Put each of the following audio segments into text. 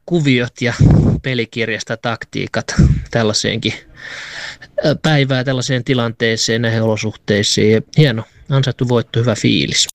kuviot ja pelikirjasta taktiikat tällaiseenkin päivää, tällaiseen tilanteeseen, näihin olosuhteisiin. Hieno, ansaittu voitto, hyvä fiilis.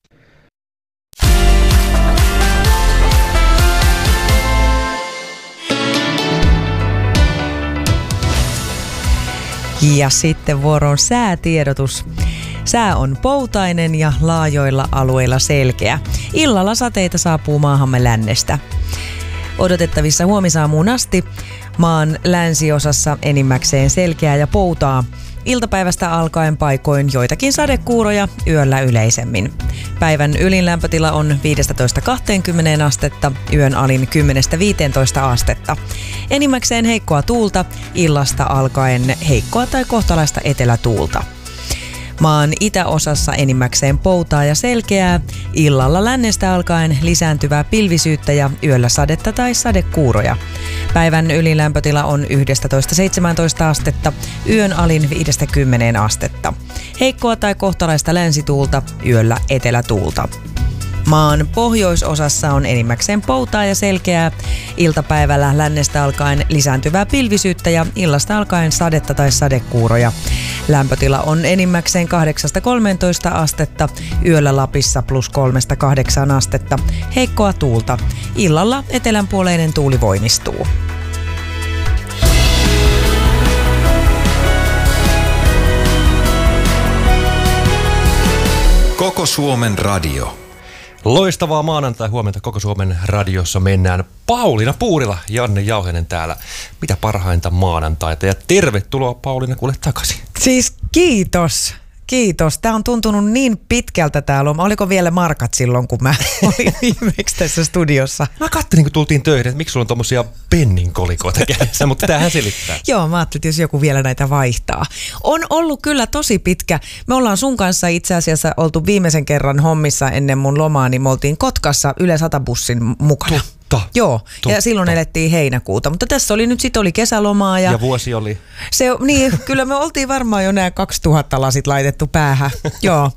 Ja sitten vuoroon säätiedotus. Sää on poutainen ja laajoilla alueilla selkeä. Illalla sateita saapuu maahamme lännestä. Odotettavissa huomisaamuun asti maan länsiosassa enimmäkseen selkeää ja poutaa. Iltapäivästä alkaen paikoin joitakin sadekuuroja, yöllä yleisemmin. Päivän ylin lämpötila on 15-20 astetta, yön alin 10-15 astetta. Enimmäkseen heikkoa tuulta, illasta alkaen heikkoa tai kohtalaista etelätuulta. Maan itäosassa enimmäkseen poutaa ja selkeää, illalla lännestä alkaen lisääntyvää pilvisyyttä ja yöllä sadetta tai sadekuuroja. Päivän ylilämpötila on 11-17 astetta, yön alin 5-10 astetta. Heikkoa tai kohtalaista länsituulta, yöllä etelätuulta. Maan pohjoisosassa on enimmäkseen poutaa ja selkeää, iltapäivällä lännestä alkaen lisääntyvää pilvisyyttä ja illasta alkaen sadetta tai sadekuuroja. Lämpötila on enimmäkseen 8-13 astetta, yöllä Lapissa +3-8 astetta, heikkoa tuulta. Illalla etelänpuoleinen tuuli voimistuu. Koko Suomen radio. Loistavaa maanantai-huomenta Koko Suomen radiossa mennään. Pauliina Puurila, Janne Jauhenen täällä. Mitä parhainta maanantaita ja tervetuloa Pauliina kuule takaisin. Siis kiitos. Kiitos. Tämä on tuntunut niin pitkältä täällä. Oliko vielä markat silloin, kun mä olin viimeksi tässä studiossa? Mä katselin, kun tultiin töihin, että miksi sulla on tommosia penninkolikoita kädessä, mutta tämähän selittää. Joo, mä ajattelin, että jos joku vielä näitä vaihtaa. On ollut kyllä tosi pitkä. Me ollaan sun kanssa itse asiassa oltu viimeisen kerran hommissa ennen mun lomaa, niin me oltiin Kotkassa Yle 100-bussin mukana. Joo, ja silloin elettiin heinäkuuta, mutta tässä oli nyt oli kesälomaa. Ja vuosi oli? Niin, kyllä me oltiin varmaan jo nämä 2000 lasit laitettu päähän, joo.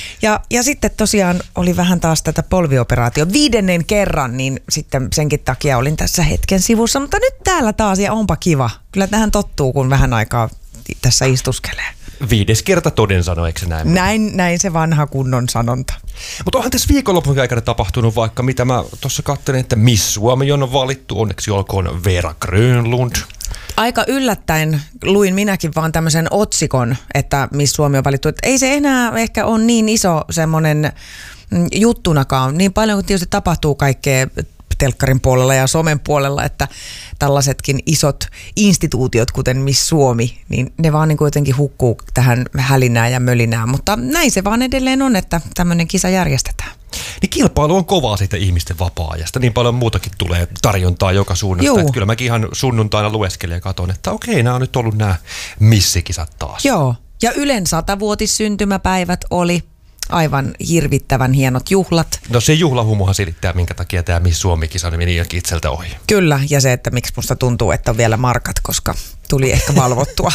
Ja sitten tosiaan oli vähän taas tätä polvioperaatio 5. kerran, niin sitten senkin takia olin tässä hetken sivussa, mutta nyt täällä taas ja onpa kiva. Kyllä tähän tottuu, kun vähän aikaa tässä istuskelee. 5. kerta toden sano, eikö näin? Näin se vanha kunnon sanonta. Mutta onhan tässä viikonlopun aikana tapahtunut vaikka mitä mä tuossa katselin, että Miss Suomi on valittu, onneksi olkoon Vera Grönlund. Aika yllättäen luin minäkin vaan tämmöisen otsikon, että Miss Suomi on valittu. Että ei se enää ehkä ole niin iso semmoinen juttunakaan. Niin paljon kuin tietysti tapahtuu kaikkea telkkarin puolella ja somen puolella, että tällaisetkin isot instituutiot, kuten Miss Suomi, niin ne vaan niin kuitenkin hukkuu tähän hälinään ja mölinään. Mutta näin se vaan edelleen on, että tämmöinen kisa järjestetään. Niin kilpailu on kovaa siitä ihmisten vapaa-ajasta. Niin paljon muutakin tulee tarjontaa joka suunnasta. Että kyllä mäkin ihan sunnuntaina lueskelin ja katson, että okei, nämä on nyt ollut nämä missikisat taas. Joo, ja Ylen 100-vuotissyntymäpäivät oli aivan hirvittävän hienot juhlat. No se juhlahumuhan selittää, minkä takia tämä Miss Suomi-kisa meni jokin itseltä ohi. Kyllä, ja se, että miksi musta tuntuu, että on vielä markat, koska tuli ehkä valvottua.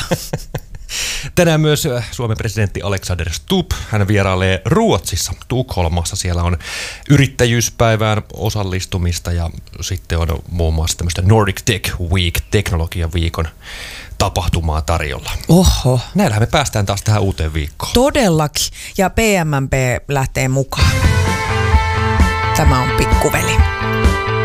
Tänään myös Suomen presidentti Alexander Stubb, hän vierailee Ruotsissa, Tukholmassa. Siellä on yrittäjyyspäivään osallistumista ja sitten on muun muassa tämmöistä Nordic Tech Week, teknologian viikon tapahtumaa tarjolla. Oho. Näillähän me päästään taas tähän uuteen viikkoon. Todellakin. Ja PMMP lähtee mukaan. Tämä on pikkuveli.